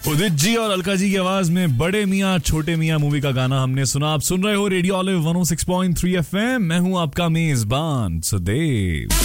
उदित जी और अलका जी की आवाज में बड़े मियाँ छोटे मियाँ मूवी का गाना हमने सुना। आप सुन रहे हो रेडियो ऑलिव 106.3 FM। मैं हूं आपका मेजबान सुदेव।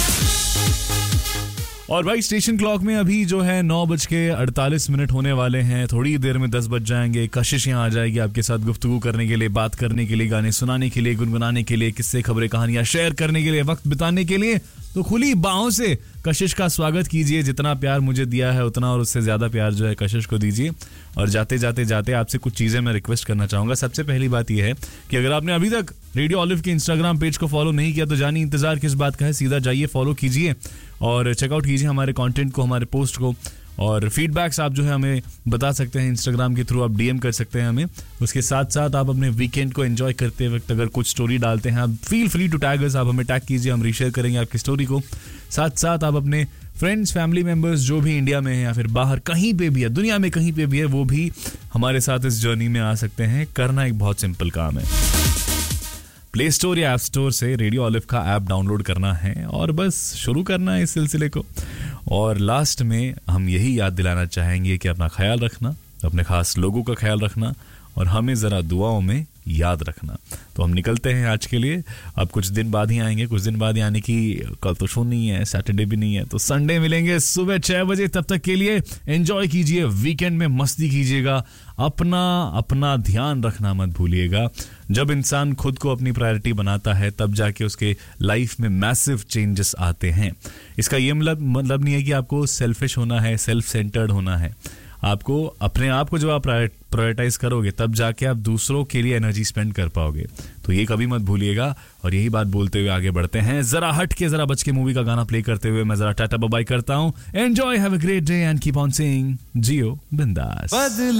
और भाई स्टेशन क्लॉक में अभी जो है 9:48 होने वाले हैं। थोड़ी देर में 10 बज जाएंगे। कशिश यहाँ आ जाएगी आपके साथ गुफ्तगू करने के लिए, बात करने के लिए, गाने सुनाने के लिए, गुनगुनाने के लिए, किस्से खबरें कहानियां शेयर करने के लिए, वक्त बिताने के लिए। तो खुली बाहों से कशिश का स्वागत कीजिए। जितना प्यार मुझे दिया है उतना और उससे ज्यादा प्यार जो है कशिश को दीजिए। और जाते आपसे कुछ चीजें मैं रिक्वेस्ट करना चाहूंगा। सबसे पहली बात यह है कि अगर आपने अभी तक रेडियो ऑलिव के इंस्टाग्राम पेज को फॉलो नहीं किया तो जानिए इंतजार किस बात का है। सीधा जाइए, फॉलो कीजिए और चेकआउट कीजिए हमारे कंटेंट को, हमारे पोस्ट को। और फीडबैक्स आप जो है हमें बता सकते हैं इंस्टाग्राम के थ्रू। आप डीएम कर सकते हैं हमें। उसके साथ साथ आप अपने वीकेंड को एंजॉय करते वक्त अगर कुछ स्टोरी डालते हैं, आप feel free to tag us. आप हमें टैग कीजिए, हम रीशेयर करेंगे आपकी स्टोरी को। साथ साथ आप अपने फ्रेंड्स, फैमिली मेंबर्स जो भी इंडिया में हैं या फिर बाहर कहीं पे भी है, दुनिया में कहीं पे भी है, वो भी हमारे साथ इस जर्नी में आ सकते हैं। करना एक बहुत सिंपल काम है। प्ले स्टोर या ऐप स्टोर से रेडियो ऑलिव का ऐप डाउनलोड करना है और बस शुरू करना है इस सिलसिले को। और लास्ट में हम यही याद दिलाना चाहेंगे कि अपना ख्याल रखना, अपने खास लोगों का ख्याल रखना और हमें ज़रा दुआओं में याद रखना। तो हम निकलते हैं आज के लिए। अब कुछ दिन बाद ही आएंगे, कुछ दिन बाद, यानी कि कल तो शो नहीं है, सैटरडे भी नहीं है, तो संडे मिलेंगे सुबह 6 बजे। तब तक के लिए एंजॉय कीजिए, वीकेंड में मस्ती कीजिएगा। अपना ध्यान रखना मत भूलिएगा। जब इंसान खुद को अपनी प्रायोरिटी बनाता है तब जाके उसके लाइफ में मैसिव चेंजेस आते हैं। इसका ये मतलब नहीं है कि आपको सेल्फिश होना है, सेल्फ सेंटर्ड होना है। आपको अपने आप को जब आप प्रायोरिटाइज करोगे तब जाके आप दूसरों के लिए एनर्जी स्पेंड कर पाओगे। तो ये कभी मत भूलिएगा। और यही बात बोलते हुए आगे बढ़ते हैं। जरा हट के जरा बच के मूवी का गाना प्ले करते हुए मैं जरा टाटा बाय बाय करता हूँ। Enjoy, have a great day and keep on saying जियो बिंदास।